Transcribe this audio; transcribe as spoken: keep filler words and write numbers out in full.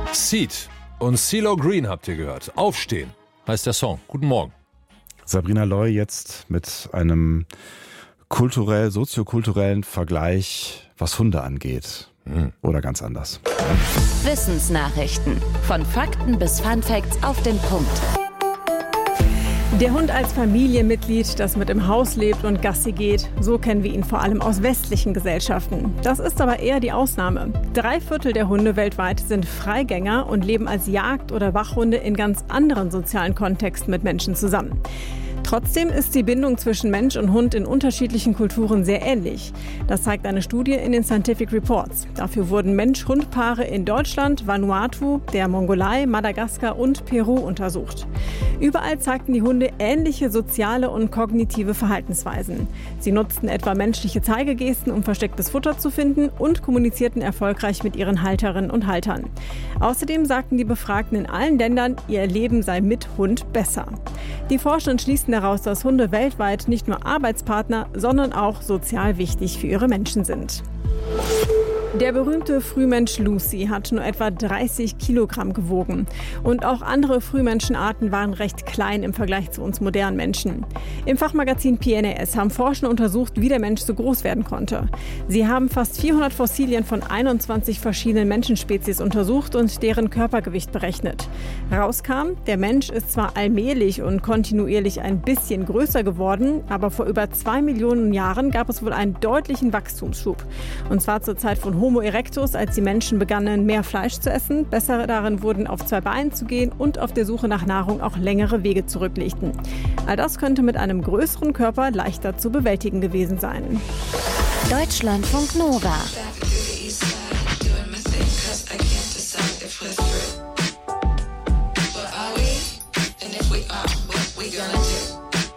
Seed und CeeLo Green habt ihr gehört. Aufstehen heißt der Song. Guten Morgen. Sabrina Loy jetzt mit einem kulturell, soziokulturellen Vergleich, was Hunde angeht. Hm. Oder ganz anders. Wissensnachrichten. Von Fakten bis Funfacts auf den Punkt. Der Hund als Familienmitglied, das mit im Haus lebt und Gassi geht, so kennen wir ihn vor allem aus westlichen Gesellschaften. Das ist aber eher die Ausnahme. Drei Viertel der Hunde weltweit sind Freigänger und leben als Jagd- oder Wachhunde in ganz anderen sozialen Kontexten mit Menschen zusammen. Trotzdem ist die Bindung zwischen Mensch und Hund in unterschiedlichen Kulturen sehr ähnlich. Das zeigt eine Studie in den Scientific Reports. Dafür wurden Mensch-Hund-Paare in Deutschland, Vanuatu, der Mongolei, Madagaskar und Peru untersucht. Überall zeigten die Hunde ähnliche soziale und kognitive Verhaltensweisen. Sie nutzten etwa menschliche Zeigegesten, um verstecktes Futter zu finden, und kommunizierten erfolgreich mit ihren Halterinnen und Haltern. Außerdem sagten die Befragten in allen Ländern, ihr Leben sei mit Hund besser. Die Forschenden schließen daraus, dass Hunde weltweit nicht nur Arbeitspartner, sondern auch sozial wichtig für ihre Menschen sind. Der berühmte Frühmensch Lucy hat nur etwa dreißig Kilogramm gewogen. Und auch andere Frühmenschenarten waren recht klein im Vergleich zu uns modernen Menschen. Im Fachmagazin P N A S haben Forscher untersucht, wie der Mensch so groß werden konnte. Sie haben fast vierhundert Fossilien von einundzwanzig verschiedenen Menschenspezies untersucht und deren Körpergewicht berechnet. Rauskam, der Mensch ist zwar allmählich und kontinuierlich ein bisschen größer geworden, aber vor über zwei Millionen Jahren gab es wohl einen deutlichen Wachstumsschub. Und zwar zur Zeit von Homo erectus, als die Menschen begannen, mehr Fleisch zu essen, besser darin wurden, auf zwei Beinen zu gehen und auf der Suche nach Nahrung auch längere Wege zurücklegten. All das könnte mit einem größeren Körper leichter zu bewältigen gewesen sein. Deutschlandfunk Nova. What are we? And if we are, what we gonna do?